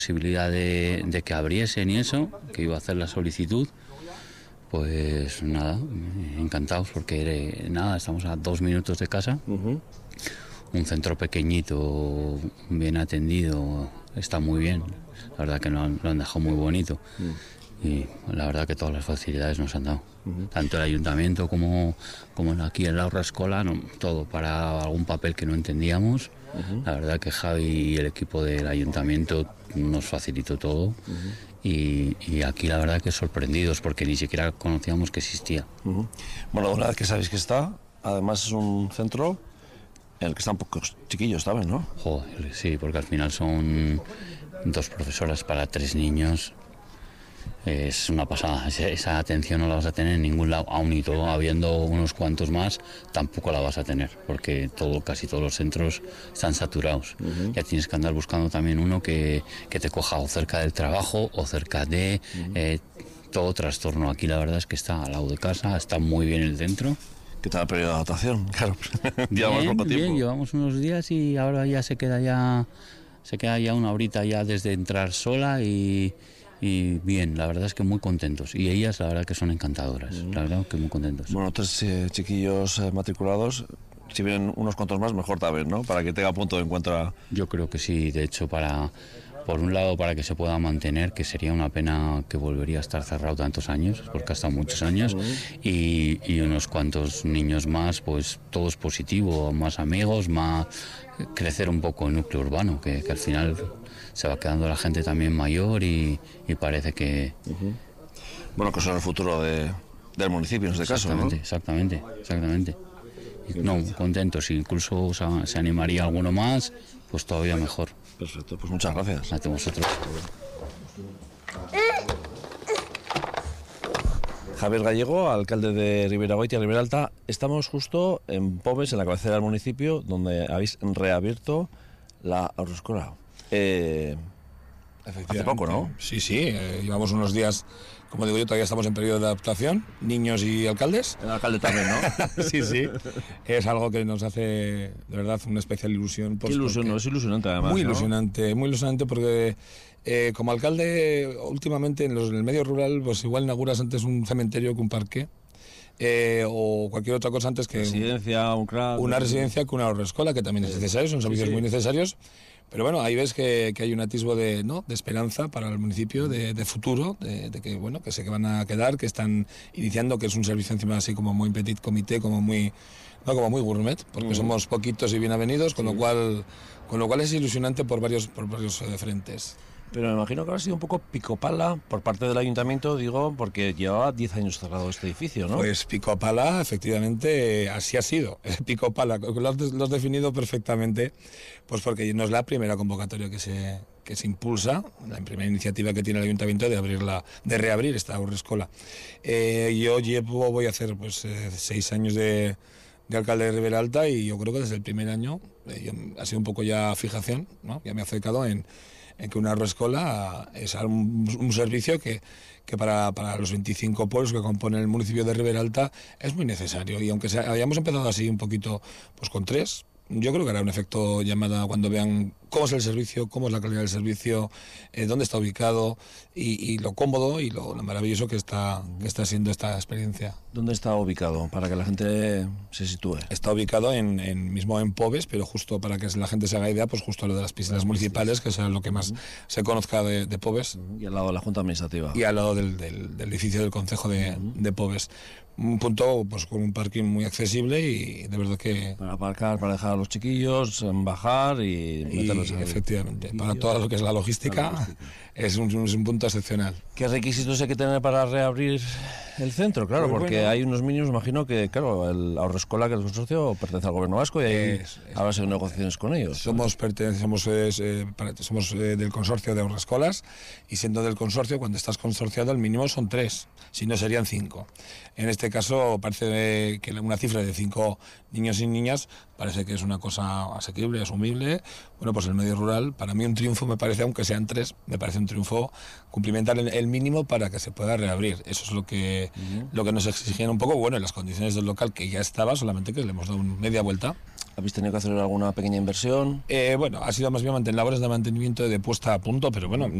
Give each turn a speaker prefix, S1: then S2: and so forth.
S1: posibilidad de que abriesen y eso, que iba a hacer la solicitud, pues nada, encantados porque nada, estamos a 2 minutos de casa, un centro pequeñito, bien atendido, está muy bien, la verdad que lo han dejado muy bonito y la verdad que todas las facilidades nos han dado. Tanto el ayuntamiento como aquí en la Haurreskolak, todo para algún papel que no entendíamos. La verdad que Javi y el equipo del ayuntamiento nos facilitó todo y aquí la verdad que sorprendidos porque ni siquiera conocíamos que existía.
S2: Bueno, una vez que sabéis que está, además es un centro en el que están pocos chiquillos, ¿sabes, no?
S1: Joder, sí, porque al final son 2 profesoras para 3 niños. Es una pasada, esa atención no la vas a tener en ningún lado, aun y todo, habiendo unos cuantos más, tampoco la vas a tener, porque casi todos los centros están saturados. Ya tienes que andar buscando también uno que te coja o cerca del trabajo o cerca de todo trastorno. Aquí la verdad es que está al lado de casa, está muy bien el centro.
S2: ¿Qué tal el periodo de adaptación? Claro,
S1: llevamos poco tiempo. Bien, llevamos unos días y ahora ya se queda ya una horita ya desde entrar sola y bien, la verdad es que muy contentos. Y ellas, la verdad que son encantadoras, la verdad que muy contentos.
S2: Bueno, 3 chiquillos matriculados, si vienen unos cuantos más, mejor también, ¿no? Para que tenga punto de encuentro.
S1: Yo creo que sí, de hecho, por un lado, para que se pueda mantener, que sería una pena que volvería a estar cerrado tantos años, porque ha estado muchos años, y unos cuantos niños más, pues todo es positivo, más amigos, más crecer un poco el núcleo urbano, que al final se va quedando la gente también mayor y parece que...
S2: Bueno, que son el futuro del municipio en este caso, ¿no?
S1: Exactamente. Y, no, contentos, incluso se animaría alguno más, pues todavía mejor.
S2: Perfecto, pues muchas gracias.
S1: A vosotros.
S2: Javier Gallego, alcalde de Ribeiragoitia, Ribera Alta. Estamos justo en Pobes, en la cabecera del municipio, donde habéis reabierto la Haurreskolak. Hace poco, ¿no?
S3: Sí, llevamos unos días, como digo yo, todavía estamos en periodo de adaptación, niños y alcaldes.
S2: El alcalde también, ¿no?
S3: Sí, es algo que nos hace, de verdad, una especial ilusión.
S2: Qué ilusión, ¿no? Es ilusionante además,
S3: muy
S2: ¿no?
S3: Muy ilusionante porque como alcalde, últimamente en el medio rural, pues igual inauguras antes un cementerio que un parque. O cualquier otra cosa antes que una residencia que una Haurreskolak, que también es necesario, son servicios muy necesarios. Pero bueno, ahí ves que hay un atisbo de esperanza para el municipio, de futuro, de que bueno, que sé que van a quedar, que están iniciando, que es un servicio encima así como muy petit comité, como muy gourmet, porque somos poquitos y bien avenidos, con lo cual es ilusionante por varios frentes.
S2: Pero me imagino que habrá sido un poco picopala por parte del ayuntamiento, digo, porque llevaba 10 años cerrado este edificio, ¿no?
S3: Pues picopala, efectivamente, así ha sido. Picopala, lo has definido perfectamente, pues porque no es la primera convocatoria que se impulsa, la primera iniciativa que tiene el ayuntamiento de reabrir esta Haurreskolak. Voy a hacer 6 años de alcalde de Ribera Alta y yo creo que desde el primer año ha sido un poco ya fijación, ¿no? Ya me he acercado en que una Haurreskolak es un servicio que para los 25 pueblos que componen el municipio de Ribera Alta es muy necesario. Y aunque hayamos empezado así un poquito pues con 3, yo creo que hará un efecto llamada cuando vean cómo es el servicio, cómo es la calidad del servicio, dónde está ubicado y lo cómodo y lo maravilloso que está siendo esta experiencia.
S2: ¿Dónde está ubicado? Para que la gente se sitúe.
S3: Está ubicado mismo en Pobes, pero justo para que la gente se haga idea, pues justo a lo de las piscinas municipales, que es lo que más se conozca de Pobes.
S2: Y al lado de la Junta Administrativa.
S3: Y al lado del edificio del Concejo de Pobes. Un punto pues con un parking muy accesible y de verdad que...
S2: Para aparcar, para dejar a los chiquillos, bajar y meterlos ahí.
S3: Efectivamente, para todo lo que es la logística. Es un punto excepcional.
S2: ¿Qué requisitos hay que tener para reabrir el centro? Claro, pues porque hay unos mínimos, imagino que, claro, el Haurreskolak, que es el consorcio, pertenece al gobierno vasco y ahí habrá sido negociaciones con ellos.
S3: Somos del consorcio de Haurreskolak y siendo del consorcio, cuando estás consorciado, el mínimo son 3, si no serían 5. En este caso, parece que una cifra de 5 niños y niñas parece que es una cosa asequible, asumible. Bueno, pues el medio rural, para mí un triunfo me parece, aunque sean 3, me parece un triunfo cumplimentar el mínimo para que se pueda reabrir. Eso es lo que nos exigían un poco, bueno, en las condiciones del local que ya estaba, solamente que le hemos dado media vuelta.
S2: ¿Habéis tenido que hacer alguna pequeña inversión?
S3: Bueno, ha sido más bien labores de mantenimiento y de puesta a punto, pero bueno,